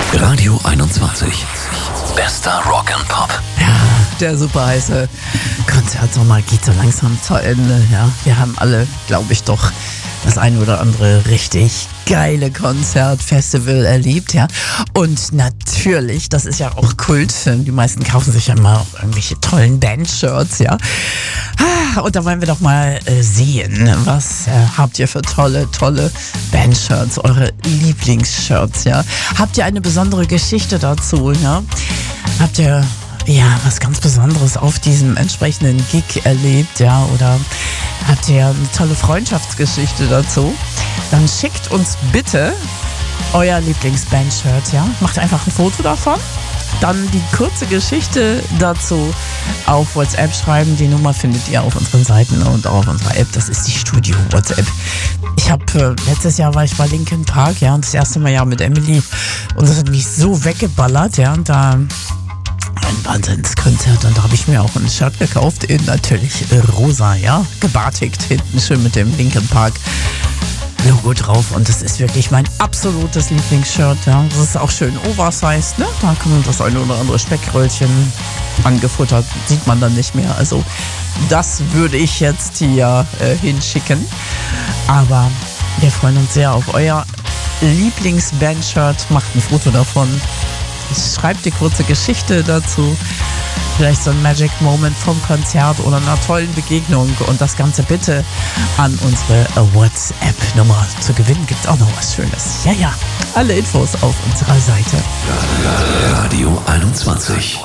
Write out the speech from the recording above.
Radio 21. Bester Rock and Pop. Ja, der super heiße Konzertsommer geht so langsam zu Ende. Ja, wir haben alle, glaube ich, doch das ein oder andere richtig geile Konzertfestival erlebt, ja. Und natürlich, das ist ja auch Kult, die meisten kaufen sich ja immer auch irgendwelche tollen Bandshirts, ja. Und da wollen wir doch mal sehen, was habt ihr für tolle Bandshirts, eure Lieblingsshirts, ja. Habt ihr eine besondere Geschichte dazu, ja? Habt ihr was ganz Besonderes auf diesem entsprechenden Gig erlebt, ja, oder habt ihr eine tolle Freundschaftsgeschichte dazu? Dann schickt uns bitte euer Lieblingsband-Shirt, ja. Macht einfach ein Foto davon. Dann die kurze Geschichte dazu auf WhatsApp schreiben. Die Nummer findet ihr auf unseren Seiten und auch auf unserer App. Das ist die Studio-WhatsApp. Ich habe letztes Jahr war ich bei Linkin Park, ja, und das erste Mal ja mit Emily. Und das hat mich so weggeballert, ja, und da ein Wahnsinnskonzert, und da habe ich mir auch ein Shirt gekauft, in natürlich rosa, ja, gebartigt, hinten schön mit dem Linkin Park Logo drauf, und das ist wirklich mein absolutes Lieblingsshirt, ja. Das ist auch schön oversized, ne? Da kann man das eine oder andere Speckröllchen angefuttert, sieht man dann nicht mehr, also das würde ich jetzt hier hinschicken, aber wir freuen uns sehr auf euer Lieblingsband-Shirt, macht ein Foto davon. Schreibt die kurze Geschichte dazu, vielleicht so ein Magic Moment vom Konzert oder einer tollen Begegnung, und das Ganze bitte an unsere WhatsApp-Nummer. Zu gewinnen gibt es auch noch was Schönes. Ja, alle Infos auf unserer Seite. Radio 21.